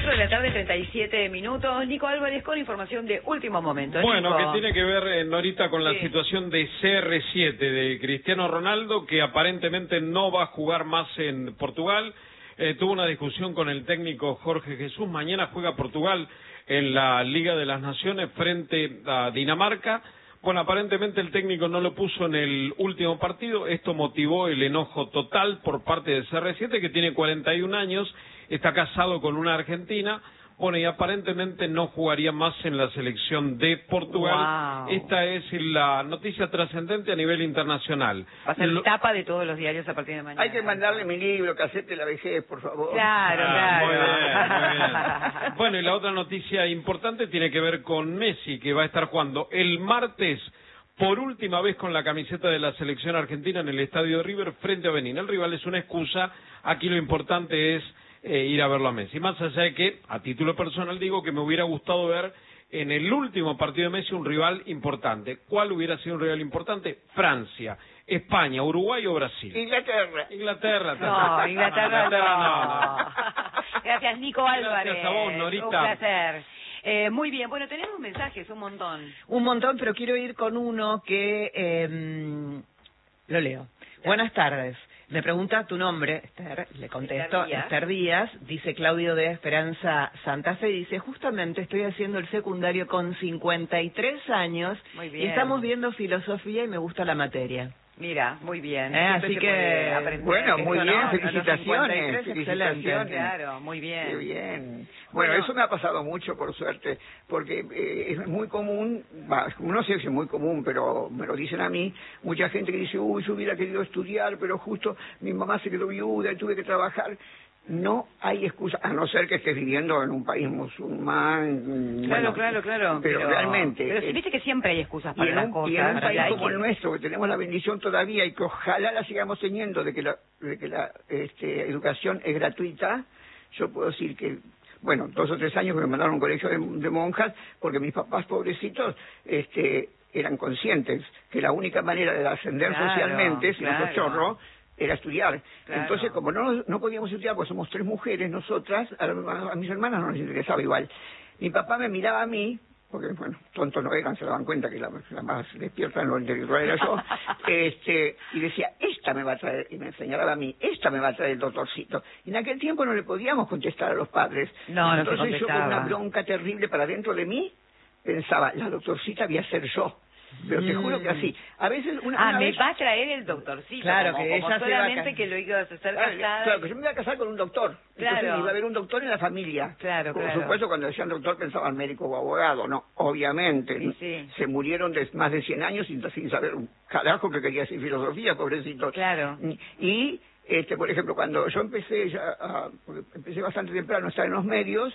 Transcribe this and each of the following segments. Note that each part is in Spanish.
4 de la tarde, 37 minutos. Nico Álvarez con información de último momento. Bueno, Nico. que tiene que ver, Norita, con la situación de CR7, de Cristiano Ronaldo, que aparentemente no va a jugar más en Portugal. Tuvo una discusión con el técnico Jorge Jesús. Mañana juega Portugal en la Liga de las Naciones frente a Dinamarca. Bueno, aparentemente el técnico no lo puso en el último partido. Esto motivó el enojo total por parte de CR7, que tiene 41 años, está casado con una argentina. Bueno, y aparentemente no jugaría más en la selección de Portugal. Wow. Esta es la noticia trascendente a nivel internacional. Va a ser tapa de todos los diarios a partir de mañana. Hay que mandarle mi libro, que acepte la vejez, por favor. Claro, claro. Muy bien. Bueno, y la otra noticia importante tiene que ver con Messi, que va a estar jugando el martes por última vez con la camiseta de la selección argentina en el estadio de River frente a Benín. El rival es una excusa, aquí lo importante es ir a verlo a Messi. Más allá de que, a título personal digo que me hubiera gustado ver en el último partido de Messi un rival importante. ¿Cuál hubiera sido un rival importante? Francia, España, Uruguay o Brasil. Inglaterra. Inglaterra. No, Inglaterra no. Gracias, Nico Álvarez. Gracias a vos, Norita. Un placer. Muy bien, bueno, tenemos mensajes, un montón. Un montón, pero quiero ir con uno que lo leo. Buenas tardes. Me pregunta tu nombre, Esther, le contesto, Esther Díaz, dice Claudio de Esperanza Santa Fe, dice, justamente estoy haciendo el secundario con 53 años y estamos viendo filosofía y me gusta la materia. Mira, muy bien. Así que, bueno, muy bien, ¿no? felicitaciones. Excelente. Claro, muy bien. Qué bien. Bueno, eso me ha pasado mucho, por suerte, porque es muy común, no sé si es muy común, pero me lo dicen a mí, mucha gente que dice, uy, yo hubiera querido estudiar, pero justo mi mamá se quedó viuda y tuve que trabajar. No hay excusa, a no ser que estés viviendo en un país musulmán. Claro, bueno, claro. Pero realmente. Pero viste que siempre hay excusas para las cosas. Y en un país como el nuestro, que tenemos la bendición todavía y que ojalá la sigamos teniendo de que la educación es gratuita, yo puedo decir que, bueno, 2 o 3 años que me mandaron a un colegio de monjas, porque mis papás pobrecitos, eran conscientes que la única manera de ascender socialmente, si no sos chorro, era estudiar. Claro. Entonces, como no podíamos estudiar, porque somos 3 mujeres, nosotras, a mis hermanas no les interesaba igual. Mi papá me miraba a mí, porque, bueno, tontos no eran, se daban cuenta que la más despierta en lo intelectual era yo, y decía, esta me va a traer, y me señalaba a mí, esta me va a traer el doctorcito. Y en aquel tiempo no le podíamos contestar a los padres. No, entonces yo con una bronca terrible para dentro de mí, pensaba, la doctorcita voy a ser yo. Pero te juro que así. A veces una me vez... va a traer el doctorcito. Claro, como, que como ella solamente que lo ibas a hacer casada. Claro, que yo me iba a casar con un doctor. Claro. Entonces iba a haber un doctor en la familia. Claro, Por supuesto, cuando decían doctor pensaban médico o abogado. No, obviamente. Sí. Se murieron de más de 100 años sin saber un carajo que quería decir filosofía, pobrecito. Claro. Y, por ejemplo, cuando yo empecé empecé bastante temprano a estar en los medios,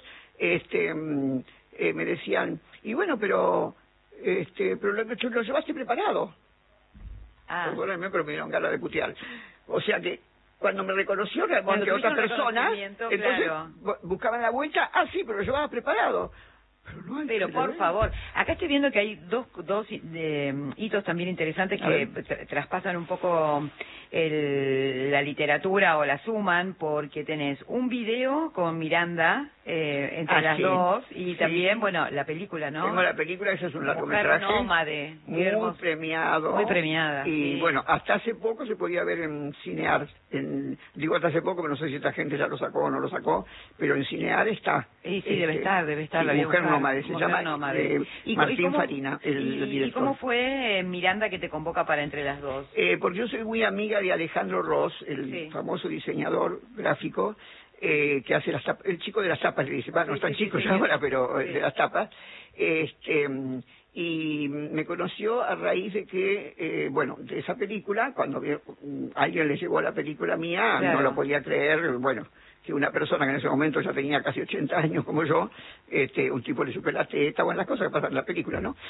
me decían, y bueno, pero lo llevaste preparado. Perdóname, pero me dieron ganas de putear. O sea que cuando me reconoció realmente otras personas, entonces buscaban la vuelta, sí, pero lo llevaba preparado. Pero por favor, acá estoy viendo que hay dos hitos también interesantes que traspasan un poco la literatura o la suman, porque tenés un video con Miranda entre las dos y también, bueno, la película, ¿no? Tengo la película, esa es un largometraje nómade, muy premiado. Muy premiada. Y bueno, hasta hace poco se podía ver en Cinear. Digo hasta hace poco, pero no sé si esta gente ya lo sacó o no lo sacó, pero en Cinear está. Sí, debe estar. Mujer Nómade, se llama Martín Farina, el director. ¿Y cómo fue Miranda que te convoca para entre las dos? Porque yo soy muy amiga de Alejandro Ross, el famoso diseñador gráfico, que hace las tapas, el chico de las tapas, le dice, no es tan chico ya ahora, pero de las tapas, y me conoció a raíz de que, de esa película, cuando alguien le llevó la película mía, no lo podía creer, que una persona que en ese momento ya tenía casi 80 años como yo, un tipo le supe la teta, las cosas que pasan en la película, ¿no?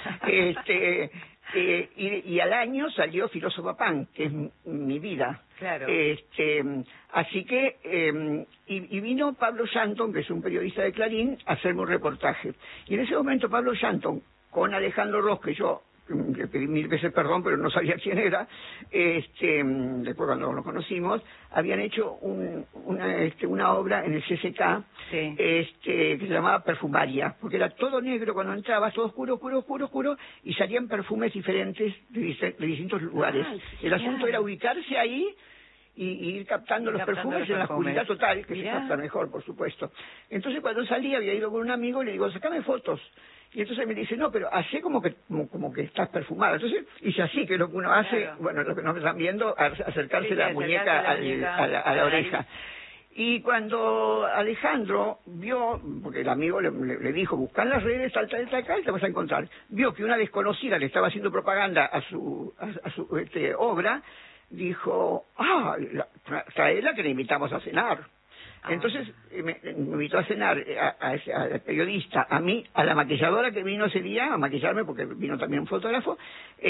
Y al año salió Filósofa Pan, que es mi vida. Claro. Así que, y vino Pablo Shanton, que es un periodista de Clarín, a hacerme un reportaje. Y en ese momento Pablo Shanton, con Alejandro Ross, que yo le pedí 1000 veces perdón, pero no sabía quién era, después cuando nos conocimos, habían hecho una obra en el CCK, que se llamaba Perfumaria, porque era todo negro cuando entrabas, todo oscuro, oscuro, oscuro, oscuro, y salían perfumes diferentes de distintos lugares. El asunto era ubicarse ahí y ir captando los perfumes en la oscuridad total, que se capta mejor, por supuesto. Entonces cuando salí, había ido con un amigo y le digo, sacame fotos. Y entonces me dice, no, pero hacé como que estás perfumada. Entonces hice así, que es lo que uno hace, bueno, lo que nos están viendo, acercarse la muñeca a la oreja. Y cuando Alejandro vio, porque el amigo le dijo, busca en las redes, tal, y te vas a encontrar, vio que una desconocida le estaba haciendo propaganda a su obra, dijo, traela que le invitamos a cenar. Entonces me invitó a cenar al periodista, a mí, a la maquilladora que vino ese día a maquillarme, porque vino también un fotógrafo,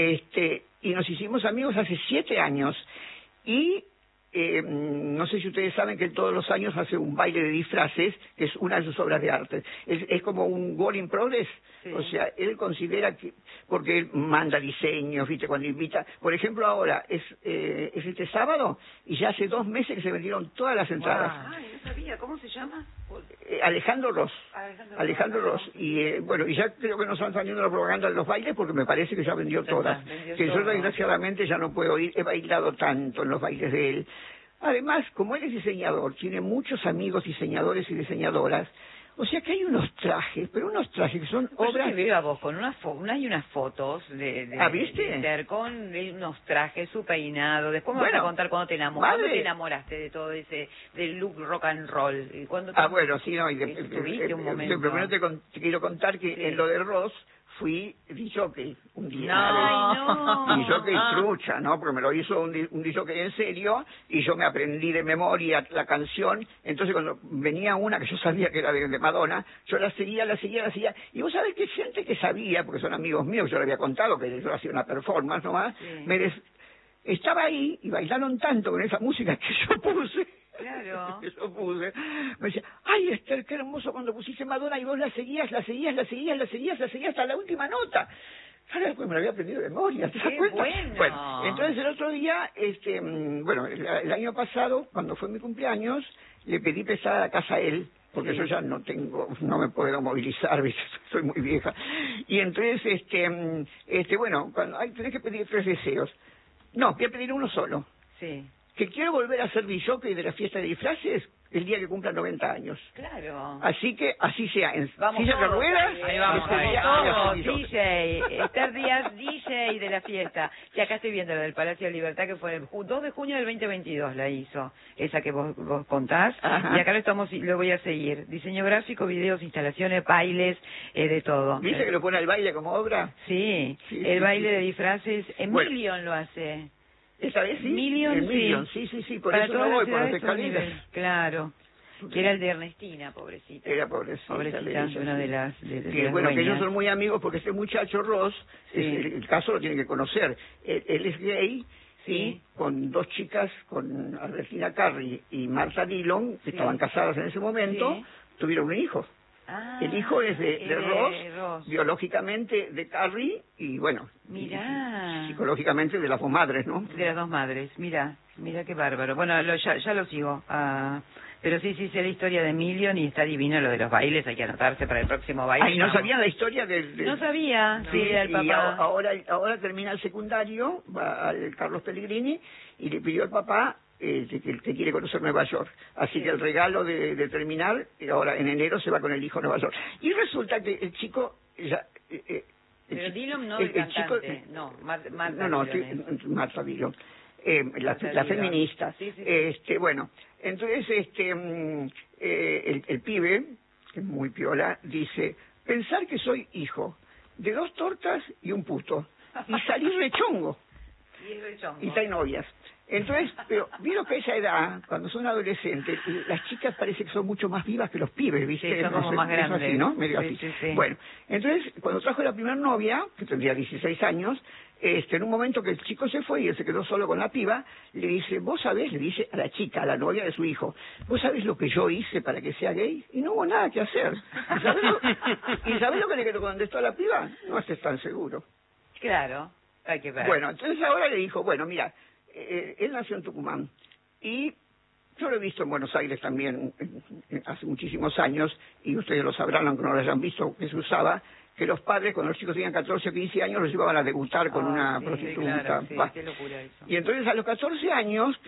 y nos hicimos amigos hace 7 años. Y no sé si ustedes saben que él todos los años hace un baile de disfraces, que es una de sus obras de arte. Es como un work in progress. Sí. O sea, él considera que, porque él manda diseños, ¿viste? Cuando invita, por ejemplo, ahora es este sábado y ya hace 2 meses que se vendieron todas las entradas. Ay, no sabía, ¿cómo se llama? Alejandro Ross. Alejandro Ross. Y bueno, y ya creo que nos están saliendo la propaganda de los bailes porque me parece que ya vendió todas. Que yo desgraciadamente ya no puedo ir, he bailado tanto en los bailes de él. Además, como él es diseñador, tiene muchos amigos diseñadores y diseñadoras. O sea que hay unos trajes, pero unos trajes que son obras... Yo te veo a vos con hay unas fotos ¿viste? Con unos trajes, su peinado. Después me vas a contar cuándo te enamoraste de todo ese, del look rock and roll. Bueno, sí, no. Tuviste un momento. Primero te quiero contar que en lo de Ross fui disjockey un día. No. Disjockey trucha, ¿no? Porque me lo hizo un disjockey en serio y yo me aprendí de memoria la canción. Entonces cuando venía una que yo sabía que era de Madonna, yo la seguía. Y vos sabés que gente que sabía, porque son amigos míos, yo le había contado que yo hacía una performance nomás, estaba ahí y bailaron tanto con esa música que yo puse. Claro. Eso puse. Me decía, ay, Esther, qué hermoso cuando pusiste Madonna y vos la seguías hasta la última nota. Claro, pues me lo había aprendido de memoria, ¿te das cuenta? Bueno, entonces el otro día, el año pasado, cuando fue mi cumpleaños, le pedí prestada la casa a él, porque yo ya no me puedo movilizar, ¿viste? Soy muy vieja. Y entonces, tenés que pedir 3 deseos. No, voy a pedir uno solo. Sí. Que quiero volver a ser disjockey de la fiesta de disfraces el día que cumpla 90 años. Claro. Así que así sea. Vamos silla de ruedas. Ahí vamos. DJ, Esther Díaz, DJ de la fiesta. Y acá estoy viendo lo del Palacio de Libertad, que fue el 2 de junio del 2022 la hizo, esa que vos contás. Ajá. Y acá lo voy a seguir. Diseño gráfico, videos, instalaciones, bailes, de todo. ¿Dice que lo pone el baile como obra? Sí, el baile de disfraces. Million lo hace. ¿Esa vez sí? Million, sí, por eso no voy, por las escaleras. Claro, que era el de Ernestina, pobrecita. Era pobrecita, una de las bueno, que ellos son muy amigos porque este muchacho Ross, el caso lo tienen que conocer. Él es gay, sí, con 2 chicas, con Albertina Carri y Martha Dillon, que estaban casadas en ese momento, tuvieron un hijo. El hijo es de Ross, biológicamente de Carrie y bueno, psicológicamente de las 2 madres, ¿no? De las 2 madres, mira qué bárbaro. Bueno, ya lo sigo, pero sí sé la historia de Million y está divino lo de los bailes, hay que anotarse para el próximo baile. Ay, ¿no sabían la historia del...? No sabía, del papá. Y ahora termina el secundario, va al Carlos Pellegrini y le pidió al papá que quiere conocer Nueva York. Así que el regalo de terminar, ahora en enero se va con el hijo a Nueva York. Y resulta que el chico... pero Dillon no el cantante, Martha Dillon. La feminista. Bueno, entonces el pibe, que es muy piola, dice, pensar que soy hijo de 2 tortas y un puto, y salí rechongo. Y trae novias. Entonces, pero vieron que a esa edad, cuando son adolescentes, las chicas parece que son mucho más vivas que los pibes, ¿viste? Sí, son como más grandes. Así, ¿no? Medio así. Sí. Bueno, entonces, cuando trajo la primera novia, que tendría 16 años, en un momento que el chico se fue y él se quedó solo con la piba, le dice, vos sabés, le dice a la chica, a la novia de su hijo, vos sabés lo que yo hice para que sea gay, y no hubo nada que hacer. ¿Y sabés lo que le contestó a la piba? No estés tan seguro. Claro, hay que ver. Bueno, entonces ahora le dijo, bueno, mira, él nació en Tucumán y yo lo he visto en Buenos Aires también hace muchísimos años, y ustedes lo sabrán, aunque no lo hayan visto, que se usaba, que los padres, cuando los chicos tenían 14 o 15 años, los llevaban a debutar con una prostituta. Claro, sí, qué locura eso. Y entonces a los 14 años,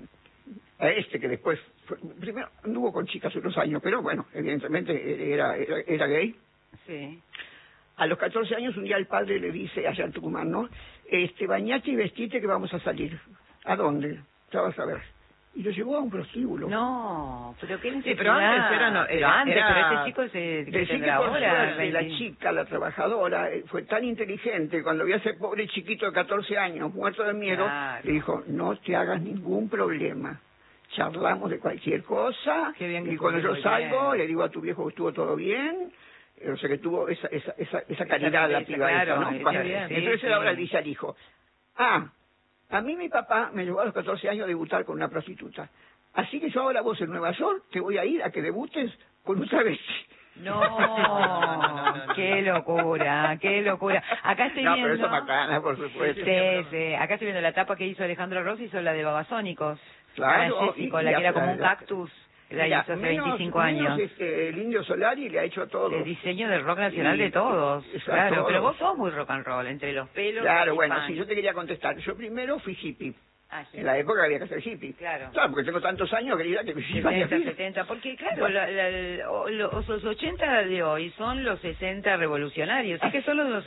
a que después, primero anduvo con chicas unos años, pero bueno, evidentemente era gay. Sí. A los 14 años, un día el padre le dice, allá en Tucumán, ¿no? Bañate y vestite que vamos a salir. ¿A dónde? Ya vas a ver. Y lo llevó a un prostíbulo. No, pero qué necesidad. Sí, pero antes pero este chico ¿qué tendrá ahora? La chica, la trabajadora, fue tan inteligente, cuando vio a ese pobre chiquito de 14 años, muerto de miedo, le dijo, no te hagas ningún problema. Charlamos de cualquier cosa, y cuando yo salgo, le digo a tu viejo que estuvo todo bien. O sea que tuvo esa calidad la piba, claro, ¿no? Entonces él ahora le dice al hijo, a mí mi papá me llevó a los 14 años a debutar con una prostituta. Así que yo ahora vos en Nueva York te voy a ir a que debutes con un travesti. No, qué locura, qué locura. Acá estoy viendo... No, pero eso es bacana, por supuesto. Sí. Acá estoy viendo la tapa que hizo Alejandro Rossi, hizo la de Babasónicos. Claro. Con la que era como un cactus. La hizo hace 25 años. El Indio Solari le ha hecho a todos. El diseño del rock nacional de todos. Claro, todos. pero vos sos muy rock and roll, entre los pelos. Claro, bueno, sí, yo te quería contestar. Yo primero fui hippie. Sí. En la época había que ser hippie. Claro, porque tengo tantos años, querida, que me 70, porque claro, los 80 de hoy son los 60 revolucionarios. Sí que son los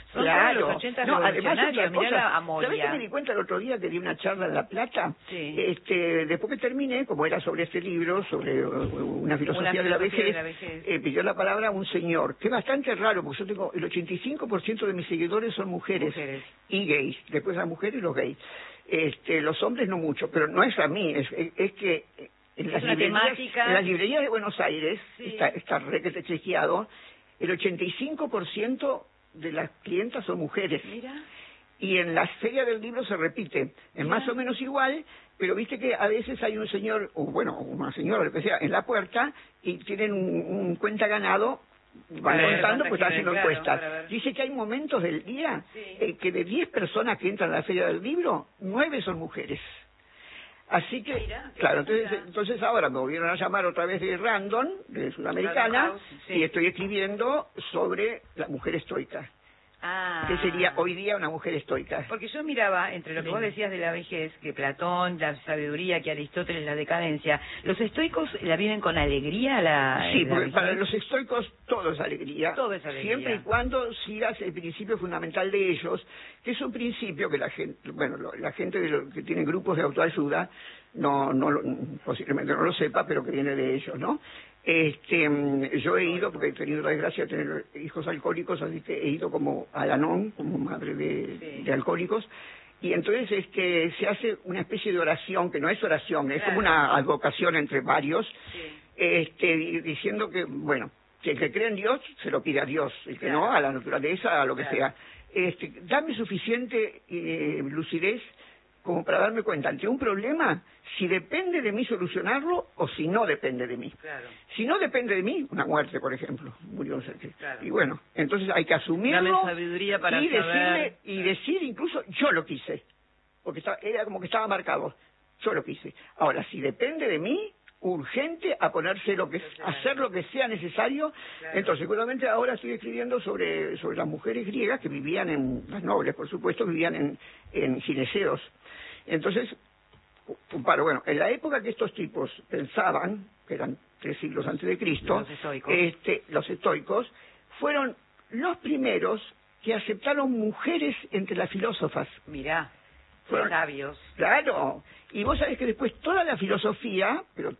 80 revolucionarios. Mirá la Amoria. ¿Sabés que me di cuenta el otro día que di una charla en La Plata? Sí. Después que terminé, como era sobre este libro, sobre una filosofía de la vejez, pidió la palabra un señor, que es bastante raro, porque yo tengo el 85% de mis seguidores son mujeres y gays. Después las mujeres y los gays. Los hombres no mucho, pero no es a mí, es que en las librerías de Buenos Aires, está requete chequeado, el 85% de las clientas son mujeres. Mira. Y en las ferias del libro se repite, es más o menos igual, pero viste que a veces hay un señor, o bueno, una señora, lo que sea, en la puerta, y tienen un cuenta ganado. Van contando, pues están haciendo encuestas. Dice que hay momentos del día que de 10 personas que entran a la feria del libro, 9 son mujeres. Así que, claro, entonces ahora me volvieron a llamar otra vez de Random, de Sudamericana, y estoy escribiendo sobre la mujer estoica. ¿Qué sería hoy día una mujer estoica? Porque yo miraba, entre lo que vos decías de la vejez, que Platón, la sabiduría, que Aristóteles, la decadencia, ¿los estoicos la viven con alegría? Sí, porque para los estoicos todo es alegría. Todo es alegría. Siempre y cuando sigas el principio fundamental de ellos, que es un principio que la gente que tiene grupos de autoayuda, posiblemente no lo sepa, pero que viene de ellos, ¿no? Yo he ido, porque he tenido la desgracia de tener hijos alcohólicos, así que he ido como Al-Anon, como madre de alcohólicos, y entonces se hace una especie de oración, que no es oración, es como una advocación entre varios, diciendo que, bueno, que el que cree en Dios se lo pide a Dios, el que no, a la naturaleza, a lo que sea. Dame suficiente lucidez como para darme cuenta ante un problema, si depende de mí solucionarlo o si no depende de mí. Claro. Si no depende de mí, una muerte, por ejemplo, murió un ser querido. Claro. Y bueno, entonces hay que asumirlo sabiduría para y decir incluso, yo lo quise, porque era como que estaba marcado, yo lo quise. Ahora, si depende de mí, urgente a hacer lo que sea necesario. Entonces, seguramente ahora estoy escribiendo sobre las mujeres griegas que vivían las nobles, por supuesto, vivían en gineceos. Entonces, bueno, en la época que estos tipos pensaban, que eran 3 siglos antes de Cristo, los estoicos fueron los primeros que aceptaron mujeres entre las filósofas. Mirá. Fueron sabios. Claro. Y vos sabés que después toda la filosofía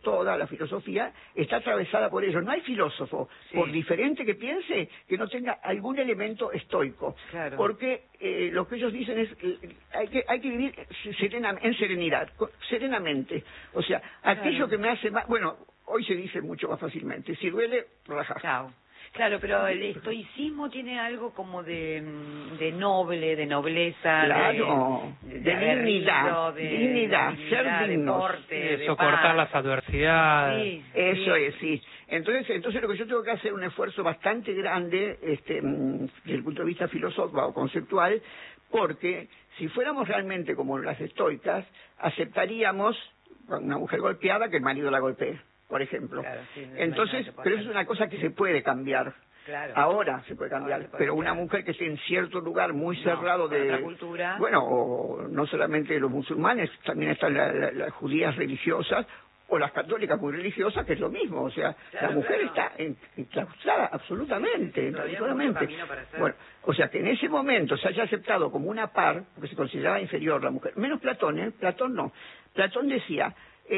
está atravesada por ellos. No hay filósofo, por diferente que piense, que no tenga algún elemento estoico. Claro. Porque lo que ellos dicen es hay que vivir en serenidad, serenamente. O sea, aquello que me hace más... Bueno, hoy se dice mucho más fácilmente. Si duele, raja. Chao. Claro, pero el estoicismo tiene algo como de noble, de nobleza, claro, de dignidad, ser digno, de soportar las adversidades. Eso es, sí. Entonces lo que yo tengo que hacer es un esfuerzo bastante grande, desde el punto de vista filosófico o conceptual, porque si fuéramos realmente como las estoicas, aceptaríamos una mujer golpeada que el marido la golpee, por ejemplo. Claro, sí, entonces, pero eso es una cosa que se puede cambiar. Claro. Ahora se puede cambiar, pero una mujer que esté en cierto lugar muy cerrado de la cultura, bueno, o no solamente los musulmanes, también están las judías religiosas o las católicas muy religiosas, que es lo mismo, o sea, la mujer está enclaustrada absolutamente. Bueno, o sea, que en ese momento se haya aceptado como una par, porque se consideraba inferior la mujer, menos Platón, Platón no. Platón decía,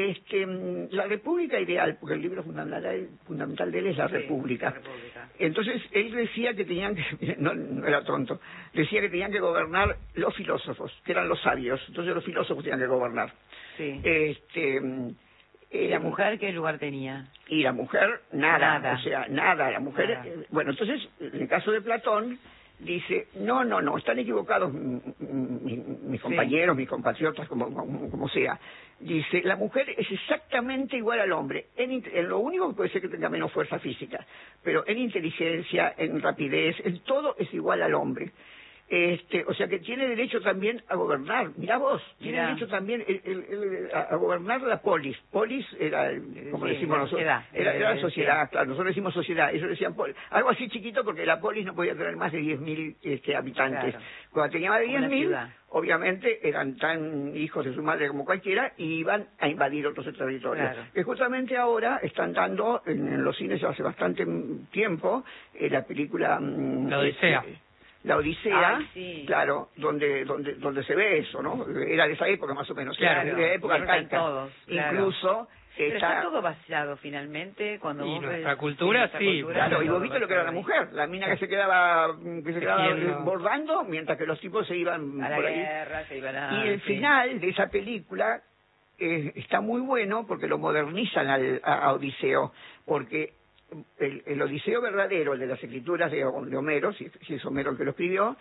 la república ideal, porque el libro fundamental de él es la República. Entonces, él decía que tenían que, no era tonto, decía que tenían que gobernar los filósofos, que eran los sabios, entonces los filósofos tenían que gobernar. Sí. ¿Y la mujer qué lugar tenía? Y la mujer, nada. O sea, nada, la mujer, bueno, entonces, en el caso de Platón, dice, no, están equivocados mis compañeros, mis compatriotas, como sea. Dice, la mujer es exactamente igual al hombre. En lo único que puede ser que tenga menos fuerza física, pero en inteligencia, en rapidez, en todo es igual al hombre. O sea que tiene derecho también a gobernar. Mirá vos, tiene derecho también a gobernar la polis. Polis era, como decimos nosotros, era la sociedad, claro, nosotros decimos sociedad, ellos decían polis. Algo así chiquito porque la polis no podía tener más de 10.000 habitantes. Claro. Cuando tenía más de 10.000, obviamente eran tan hijos de su madre como cualquiera y iban a invadir otros territorios. Claro. Que justamente ahora están dando en los cines hace bastante tiempo la película La Odisea. La Odisea, claro, donde se ve eso, ¿no? Era de esa época más o menos, claro, de la época arcaica. Todos, claro. Incluso está todo basado finalmente cuando y vos nuestra cultura, sí. Claro, y vos viste lo que era la mujer, la mina que se quedaba bordando, mientras que los tipos se iban a la por guerra, ahí. Se iban a... Y el final de esa película está muy bueno porque lo modernizan a Odiseo, porque el Odiseo verdadero, el de las escrituras de Homero, si es Homero el que lo escribió,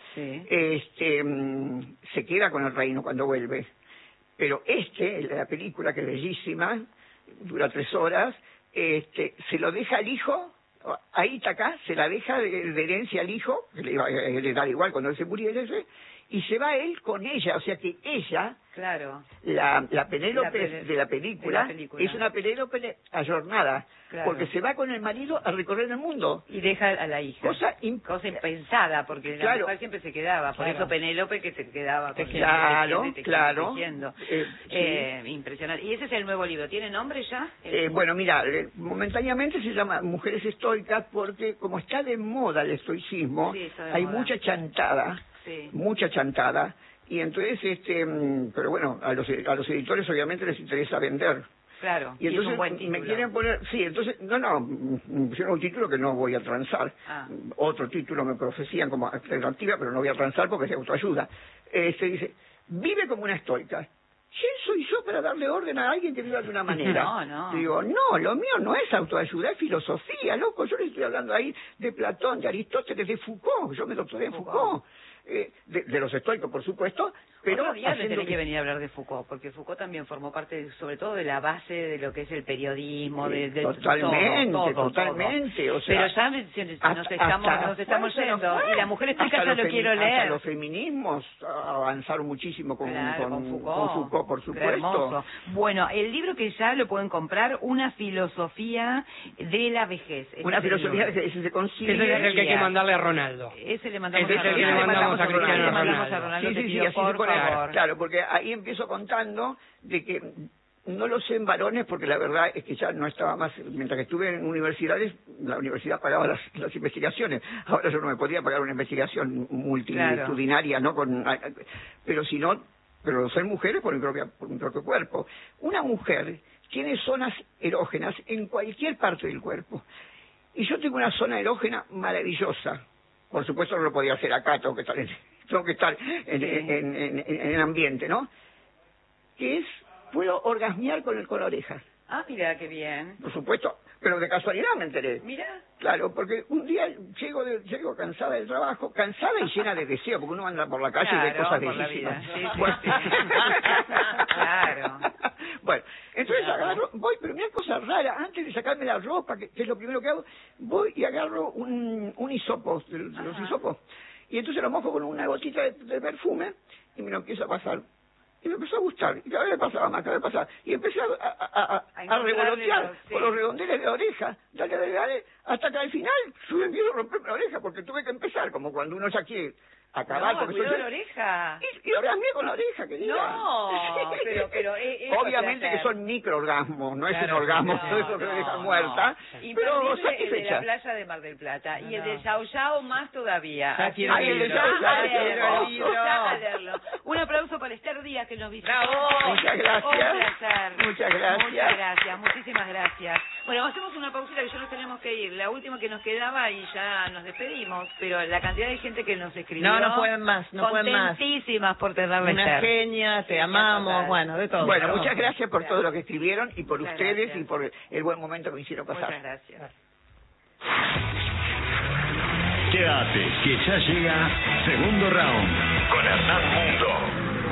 se queda con el reino cuando vuelve. Pero la película, que es bellísima, dura 3 horas, se lo deja al hijo, a Ítaca, se la deja de herencia al hijo, que le da igual cuando él se muriese, y se va él con ella, o sea que ella, claro, la Penélope de la película, es una Penélope ayornada, claro, porque se va con el marido a recorrer el mundo. Y deja a la hija. Cosa impensada, porque la mujer siempre se quedaba, por eso Penélope que se quedaba con claro. Impresionante. ¿Y ese es el nuevo libro? ¿Tiene nombre ya? Bueno, mira, momentáneamente se llama Mujeres Estoicas porque como está de moda el estoicismo, hay mucha chantada. Mucha chantada, y entonces pero bueno, a los editores obviamente les interesa vender. Claro, y entonces es un buen título. Me quieren poner, entonces, me pusieron un título que no voy a transar. Otro título me ofrecían como alternativa, pero no voy a transar porque es de autoayuda. Dice, vive como una estoica. ¿Quién soy yo para darle orden a alguien que viva de una manera? No. Digo, no, lo mío no es autoayuda, es filosofía, loco. Yo les estoy hablando ahí de Platón, de Aristóteles, de Foucault. Yo me doctoré en Foucault. De los estoicos, por supuesto, pero otro día tenés que venir a hablar de Foucault, porque Foucault también formó parte, sobre todo, de la base de lo que es el periodismo, totalmente, o sea, pero ya nos estamos yendo, y la mujer estoica ya lo quiero leer. Hasta los feminismos avanzaron muchísimo con Foucault, por supuesto. Bueno, el libro que ya lo pueden comprar, Una filosofía de la vejez. Una filosofía que se consigue. Ese es el que hay que mandarle a Ronaldo. Ese le mandamos a Cristiano Ronaldo. Por favor. Claro, porque ahí empiezo contando de que no lo sé en varones, porque la verdad es que ya no estaba más, mientras que estuve en universidades, la universidad pagaba las investigaciones, ahora yo no me podía pagar una investigación multitudinaria, ¿no? Pero lo sé en mujeres por mi propio cuerpo. Una mujer tiene zonas erógenas en cualquier parte del cuerpo, y yo tengo una zona erógena maravillosa. Por supuesto no lo podía hacer acá, tengo que estar en el ambiente, ¿no? Que puedo orgasmear con orejas. Ah, mira, qué bien. Por supuesto, pero de casualidad me enteré. Mira. Claro, porque un día llego cansada del trabajo, cansada y llena de deseo, porque uno anda por la calle y ve cosas bellísimas. Claro. Bueno, entonces voy, pero mira cosa rara, antes de sacarme la ropa, que es lo primero que hago, voy y agarro un hisopo, los hisopos, y entonces lo mojo con una gotita de perfume y me lo empiezo a pasar Y me empezó a gustar, y cada vez me pasaba más, cada vez pasaba. Y empecé a revolotear por los redondeles de la oreja, dale, hasta que al final empiezo a romperme la oreja, porque tuve que empezar, como cuando uno ya quiere acabar. No, cuidado la oreja. Y orgasmé con la oreja, querida. No, pero obviamente que son microorgasmos, no es un orgasmo, eso que me deja muerta, pero satisfecha. El de la playa de Mar del Plata, y el de Yao Yao más todavía. Ya quiero leerlo. Un aplauso para Esther Díaz, que nos visitó. Muchas gracias. Un placer. Muchas gracias. Muchísimas gracias. Bueno, hacemos una pausita que ya nos tenemos que ir. La última que nos quedaba y ya nos despedimos, pero la cantidad de gente que nos escribió. No pueden más, no pueden más. Contentísimas por tenerla. Una genia, te amamos, bueno, de todo. Bueno, muchas gracias por todo lo que escribieron y por ustedes y por el buen momento que me hicieron pasar. Muchas gracias. Quédate, que ya llega Segundo Round con Hernán Mundo.